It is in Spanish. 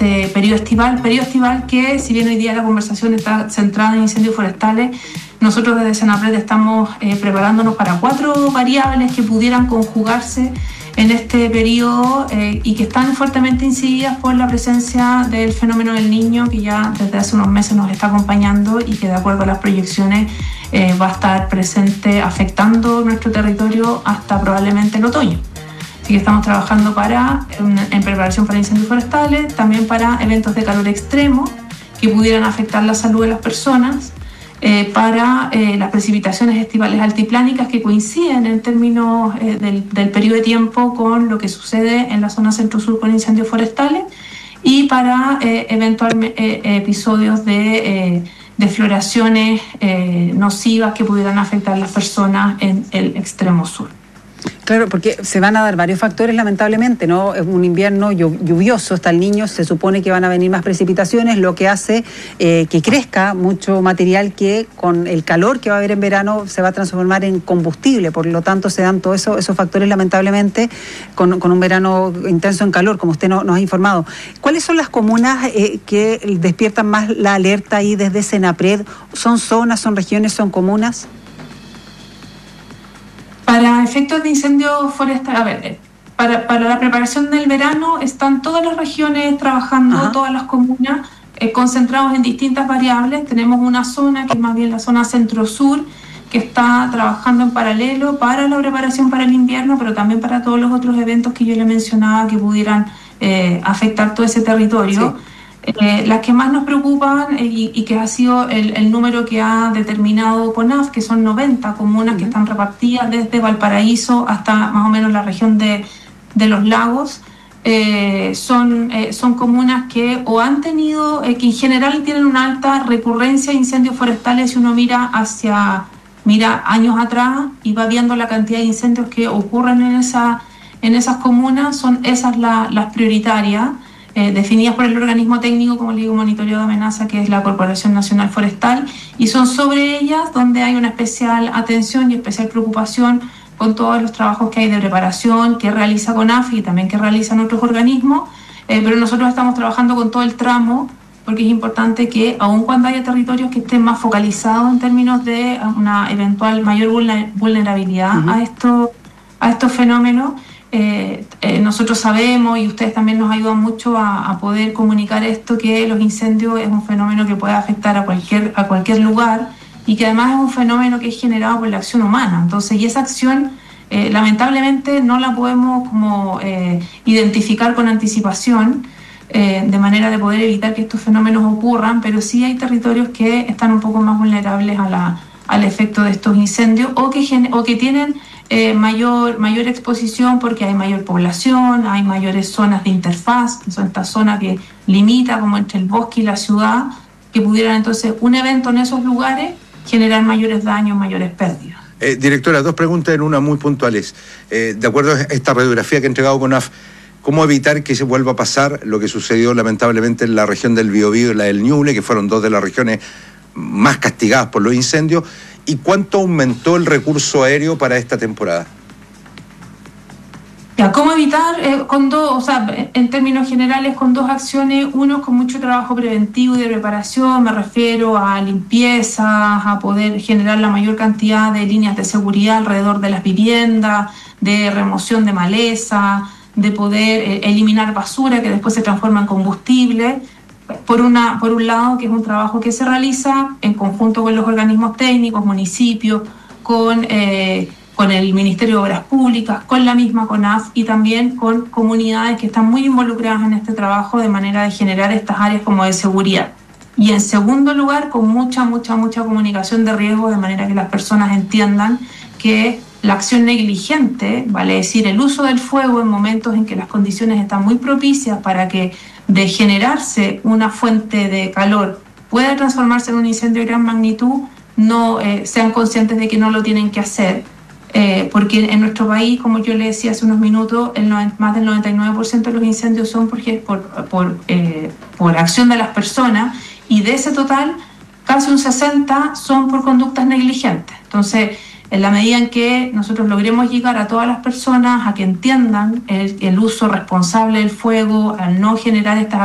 este periodo estival que, si bien hoy día la conversación está centrada en incendios forestales, nosotros desde Senapred estamos preparándonos para 4 variables que pudieran conjugarse en este periodo y que están fuertemente incididas por la presencia del fenómeno del Niño, que ya desde hace unos meses nos está acompañando y que de acuerdo a las proyecciones va a estar presente afectando nuestro territorio hasta probablemente el otoño. Así que estamos trabajando en preparación para incendios forestales, también para eventos de calor extremo que pudieran afectar la salud de las personas, para las precipitaciones estivales altiplánicas que coinciden en términos del periodo de tiempo con lo que sucede en la zona centro-sur con incendios forestales y para episodios de floraciones nocivas que pudieran afectar a las personas en el extremo sur. Claro, porque se van a dar varios factores, lamentablemente, ¿no? Es un invierno lluvioso, está el Niño, se supone que van a venir más precipitaciones, lo que hace que crezca mucho material que con el calor que va a haber en verano se va a transformar en combustible, por lo tanto se dan todos esos factores, lamentablemente, con un verano intenso en calor, como usted nos ha informado. ¿Cuáles son las comunas que despiertan más la alerta ahí desde Senapred? ¿Son zonas, son regiones, son comunas? Para efectos de incendios forestales, para la preparación del verano están todas las regiones trabajando, todas las comunas concentrados en distintas variables. Tenemos una zona que es más bien la zona centro-sur, que está trabajando en paralelo para la preparación para el invierno, pero también para todos los otros eventos que yo le mencionaba que pudieran afectar todo ese territorio. Sí. Las que más nos preocupan y que ha sido el número que ha determinado CONAF, que son 90 comunas que están repartidas desde Valparaíso hasta más o menos la región de los lagos, son comunas que o han tenido, que en general tienen una alta recurrencia de incendios forestales. Si uno mira años atrás y va viendo la cantidad de incendios que ocurren en esas comunas, son esas las prioritarias. Definidas por el organismo técnico, como le digo, monitoreo de amenaza, que es la Corporación Nacional Forestal, y son sobre ellas donde hay una especial atención y especial preocupación con todos los trabajos que hay de preparación que realiza CONAF y también que realizan otros organismos, pero nosotros estamos trabajando con todo el tramo, porque es importante que, aun cuando haya territorios que estén más focalizados en términos de una eventual mayor vulnerabilidad a estos fenómenos, nosotros sabemos, y ustedes también nos ayudan mucho a poder comunicar esto, que los incendios es un fenómeno que puede afectar a cualquier lugar y que además es un fenómeno que es generado por la acción humana. Entonces, y esa acción lamentablemente no la podemos identificar con anticipación, de manera de poder evitar que estos fenómenos ocurran, pero sí hay territorios que están un poco más vulnerables al efecto de estos incendios o que tienen mayor exposición porque hay mayor población, hay mayores zonas de interfaz, que son estas zonas que limita como entre el bosque y la ciudad, que pudieran entonces un evento en esos lugares generar mayores daños, mayores pérdidas. Directora, 2 preguntas en una muy puntuales. De acuerdo a esta radiografía que ha entregado CONAF, ¿cómo evitar que se vuelva a pasar lo que sucedió lamentablemente en la región del Biobío y la del Ñuble, que fueron 2 de las regiones más castigadas por los incendios? ¿Y cuánto aumentó el recurso aéreo para esta temporada? ¿Cómo evitar? En términos generales, con 2 acciones. Uno, con mucho trabajo preventivo y de preparación, me refiero a limpieza, a poder generar la mayor cantidad de líneas de seguridad alrededor de las viviendas, de remoción de maleza, de poder eliminar basura que después se transforma en combustible. Por un lado, que es un trabajo que se realiza en conjunto con los organismos técnicos, municipios, con el Ministerio de Obras Públicas, con la misma CONAF y también con comunidades que están muy involucradas en este trabajo de manera de generar estas áreas como de seguridad. Y en segundo lugar, con mucha comunicación de riesgo, de manera que las personas entiendan que la acción negligente, vale decir, el uso del fuego en momentos en que las condiciones están muy propicias para que de generarse una fuente de calor pueda transformarse en un incendio de gran magnitud, no sean conscientes de que no lo tienen que hacer, porque en nuestro país, como yo le decía hace unos minutos, más del 99% de los incendios son por acción de las personas, y de ese total, casi un 60% son por conductas negligentes. Entonces, en la medida en que nosotros logremos llegar a todas las personas a que entiendan el uso responsable del fuego, al no generar estas